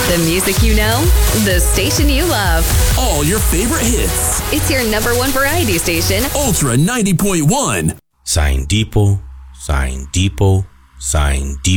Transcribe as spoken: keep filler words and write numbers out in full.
The music you know, the station you love. All your favorite hits. It's your number one variety station. Ultra ninety point one. Sign Depot, Sign Depot, Sign Depot.